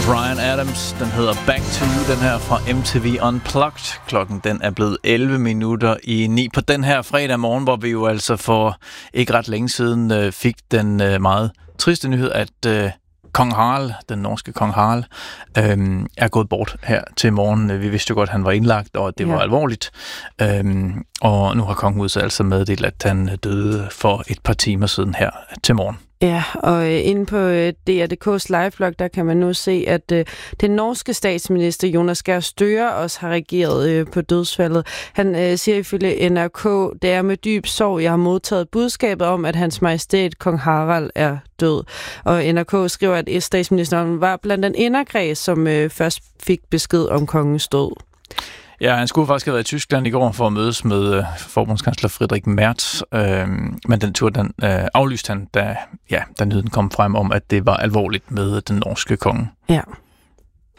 Bryan Adams. Den hedder Back to You, den her fra MTV Unplugged. Klokken den er blevet 11:09 på den her fredag morgen, hvor vi jo altså for ikke ret længe siden fik den meget triste nyhed, at Kong Harald, den norske Kong Harald, er gået bort her til morgen. Vi vidste jo godt, at han var indlagt, og at det var alvorligt. Og nu har kongehuset altså meddelt, at han døde for et par timer siden her til morgen. Ja, og inde på DR.dk's liveblog, der kan man nu se, at den norske statsminister Jonas Gahr Støre også har reageret på dødsfaldet. Han siger ifølge NRK, det er med dyb sorg, jeg har modtaget budskabet om, at hans majestæt Kong Harald er død. Og NRK skriver, at statsministeren var blandt den inderkreds, som først fik besked om kongens død. Ja, han skulle faktisk have været i Tyskland i går for at mødes med forbundskansler Friedrich Merz, men den tur, den aflyste han, da nyheden kom frem om, at det var alvorligt med den norske konge. Ja.